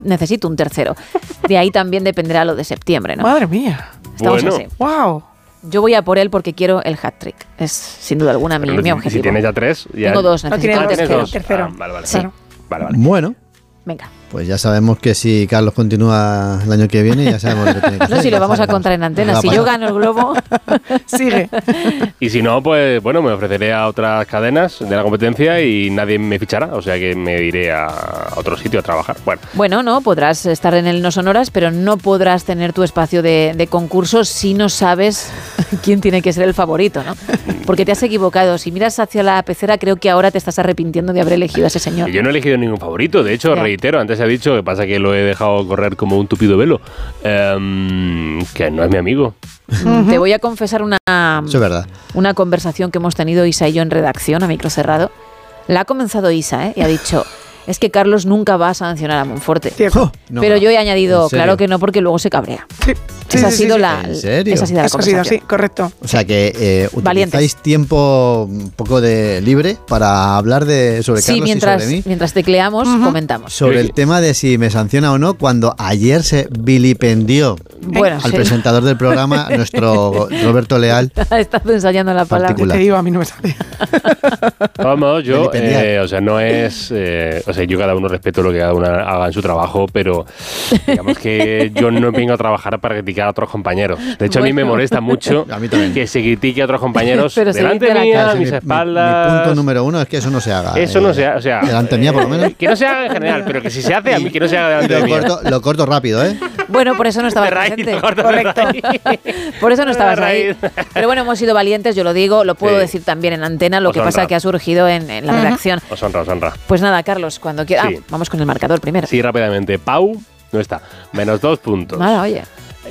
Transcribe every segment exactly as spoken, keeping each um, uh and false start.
necesito un tercero. De ahí también dependerá lo de septiembre, ¿no? Madre mía. Estamos Bueno. así. Wow. Yo voy a por él porque quiero el hat-trick. Es sin duda alguna mi, Pero mi si- objetivo. Si tienes ya tres, ya... Tengo dos, No necesito tiene el dos, tercero. dos. tercero. Ah, vale, vale. Sí. Vale, vale. Bueno, Venga. pues ya sabemos que si Carlos continúa el año que viene, ya sabemos lo que tiene que hacer. No, si lo Ya vamos a sabemos contar en lo que antena. va a Si yo pasar. gano el globo, Sigue. Y si no, pues bueno, me ofreceré a otras cadenas de la competencia y nadie me fichará, o sea que me iré a otro sitio a trabajar. Bueno, bueno, no, podrás estar en el No Sonoras, pero no podrás tener tu espacio de, de concurso si no sabes quién tiene que ser el favorito, ¿no? Porque te has equivocado. Si miras hacia la pecera, creo que ahora te estás arrepintiendo de haber elegido a ese señor. yo no he elegido ningún favorito, de hecho, Ya. reitero, antes he dicho, que pasa que lo he dejado correr como un tupido velo, em, que no es mi amigo. Mm, Te voy a confesar una, Eso es verdad. una conversación que hemos tenido Isa y yo en redacción a micro cerrado. La ha comenzado Isa, ¿eh? Y ha dicho, es que Carlos nunca va a sancionar a Monforte. Cierto. Oh, no, pero yo he añadido, ¿en serio? claro que no, porque luego se cabrea. Sí. Sí, esa, sí, ha sido sí, sí. la, ¿En serio? esa ha sido la Eso ha sido, conversación. sí, correcto. O sea que eh, Valientes. utilizáis tiempo un poco de libre para hablar de sobre Sí, Carlos mientras, y sobre mí. mientras tecleamos, Ujú. comentamos. Sobre el tema de si me sanciona o no, cuando ayer se vilipendió Bueno, al sí. presentador del programa, nuestro Roberto Leal. Estás ensayando la palabra. Particular. Te digo, a mí no me sale. Vamos, yo, Vilipendiar. eh, o sea, no es, eh, o sea, yo cada uno respeto lo que cada uno haga en su trabajo, pero digamos que yo no vengo a trabajar para criticar a otros compañeros. De hecho, a mí me Bueno. molesta mucho A mí también. que se critique a otros compañeros Pero se delante dice la mía, cara. a mis mi, mi- espaldas. mi punto número uno es que eso no se haga. Eso eh, no se hace, o sea, delante mía, por lo menos. eh, que no se haga en general, pero que si se hace a mí, que no se haga Y delante de lo mí. corto, lo corto rápido, ¿eh? Bueno, por eso no estaba De raíz, presente. corto de Correcto. raíz. Por eso no De estabas ahí. raíz. Pero bueno, hemos sido valientes, yo lo digo, lo puedo Sí. decir también en antena, lo Os que pasa honra. que ha surgido en, en la redacción. Os honra, os honra. Pues nada, Carlos, cuando quieras. Sí. Ah, vamos con el marcador primero. Sí, rápidamente. Pau no está. Menos dos puntos. Nada, oye.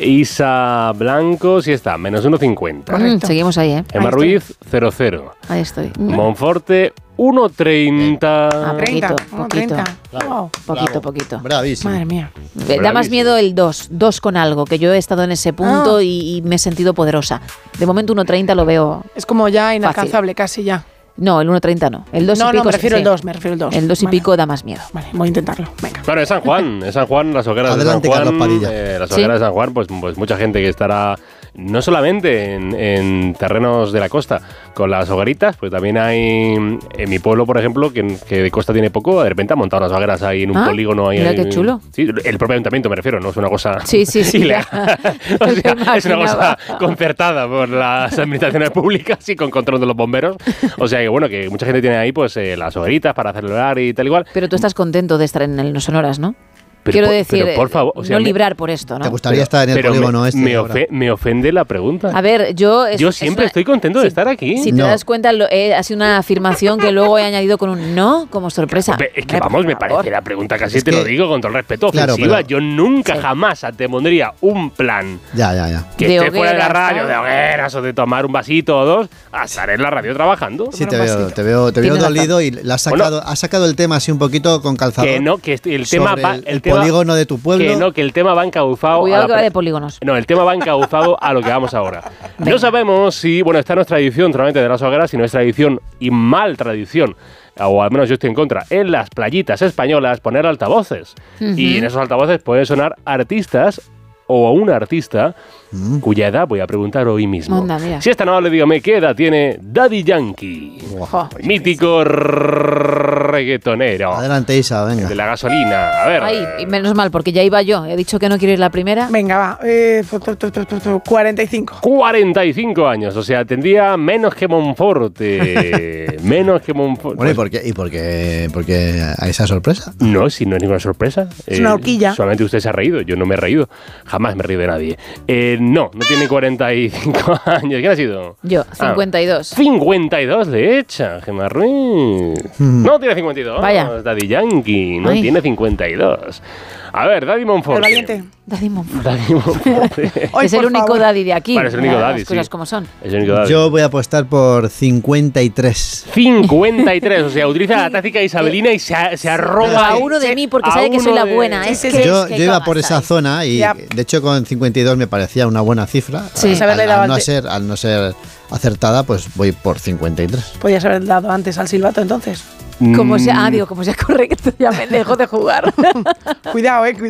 Isa Blanco sí está. Menos uno cincuenta. Correcto. Mm, seguimos ahí, ¿eh? Emma Ahí Ruiz, cero cero. Ahí estoy. Monforte, uno treinta. Ah, treinta. poquito, uno, poquito. treinta. Wow. Poquito, Bravo. poquito. Bravísimo. Madre mía. Eh, Da más miedo el dos, dos con algo, que yo he estado en ese punto Ah. y, y me he sentido poderosa. De momento uno treinta lo veo. Es como ya inalcanzable, casi ya. No, el uno treinta no. El dos No, y pico no, me refiero sí. al dos, me refiero al dos. El dos y Vale. pico da más miedo. Vale, voy a intentarlo. Venga. Claro, es San Juan, es San Juan, las hogueras Adelante, de San Juan. Carlos Padilla. eh, las Sí. hogueras de San Juan, pues, pues mucha gente que estará no solamente en, en terrenos de la costa con las hogueritas, pues también hay en mi pueblo, por ejemplo, que, que de costa tiene poco, de repente han montado unas hogueras ahí en un Ah, polígono. Ahí mira en- qué chulo. Sí, el propio ayuntamiento me refiero, no es una cosa Sí, sí, sí, ilegal. ya. O Me sea, es una imaginaba. cosa concertada por las administraciones públicas y con control de los bomberos. O sea que bueno, que mucha gente tiene ahí pues eh, las hogueritas para celebrar y tal igual. Pero tú estás contento de estar en el No Sonoras, ¿no? Pero Quiero por- decir, pero por favor, o sea, no me- librar por esto, ¿no? ¿Te gustaría estar en el Pero polígono me, este? me, ahora? ofe- me ofende la pregunta. A ver, yo... es- Yo es siempre una- estoy contento de si- estar aquí. Si te No. das cuenta, lo- eh, ha sido una afirmación que luego he añadido con un no como sorpresa. Hombre, es que Hombre, por vamos, me favor. parece la pregunta casi, Es te que- lo digo con todo el respeto, Claro, ofensiva. pero- Yo nunca Sí. jamás te pondría un plan Ya, ya, ya. que De esté fuera de la hogueras, radio, ¿no? de hogueras o de tomar un vasito o dos, a estar en la radio trabajando. Sí, te un veo, vasito. te veo, te veo Tienes razón. dolido y le has sacado, Bueno. has sacado el tema así un poquito con calzador. Que no, que este- el tema sobre va. el, El, el tema, polígono de tu pueblo. Que no, que el tema va encauzado. Cuidado a la que va pre- de polígonos. No, el tema va encauzado a lo que vamos ahora. Venga. No sabemos si, bueno, esta no es tradición solamente de las hogueras, sino es tradición y mal tradición, o al menos yo estoy en contra, en las playitas españolas poner altavoces. Y en esos altavoces pueden sonar artistas o a un artista cuya edad voy a preguntar hoy mismo. Anda, mira. Si esta no le dígame qué edad tiene Daddy Yankee, Jo. mítico reggaetonero Adelante, Isa, venga. de la gasolina. A ver. Ay, y menos mal, porque ya iba yo. He dicho que no quiero ir la primera. Venga, va. Eh, tu, tu, tu, tu, tu, tu, cuarenta y cinco. cuarenta y cinco años, o sea, tendría menos que Monforte. menos que Monforte. Bueno, ¿y por qué, y por qué, por qué a esa sorpresa? No, si no es ninguna sorpresa. Es una horquilla. Solamente usted se ha reído, yo no me he reído. Jamás me he reído de nadie. Eh, no, no tiene cuarenta y cinco años. ¿Quién ha sido? Yo, Ah, cincuenta y dos. cincuenta y dos le echa, Gemma Ruiz. No tiene cincuenta y dos. Vaya. Daddy Yankee, no Ay. tiene cincuenta y dos. A ver, Daddy Monforte. El valiente. Daddy Monfort. Daddy Monforte. Ay, Es el por único favor. daddy de aquí. Vale, es el único Las daddy, cosas sí. como son. Es el único Daddy. Yo voy a apostar por cincuenta y tres. cincuenta y tres, o sea, utiliza la táctica isabelina y se, a- se arroba A ahí. uno de mí porque A sabe que soy uno la de- buena. Sí, Es sí, que sí. Yo, es que yo iba cagas por esa ahí. zona y Ya. de hecho con cincuenta y dos me parecía una buena cifra. Sí. Al, Haberle al dado no antes. ser, al no ser acertada, pues voy por cincuenta y tres. Podías haber dado antes al silbato entonces. Como sea, ah, digo, como sea correcto, ya me dejo de jugar. Cuidado, eh, cuidado.